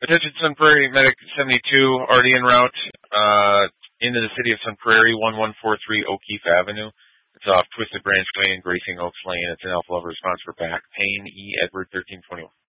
attention, Sun Prairie Medic 72, already en route into the city of Sun Prairie, 1143 O'Keefe Avenue. It's off Twisted Branch Way and Gracing Oaks Lane. It's an Alpha Level response for back pain, E. Edward 1321.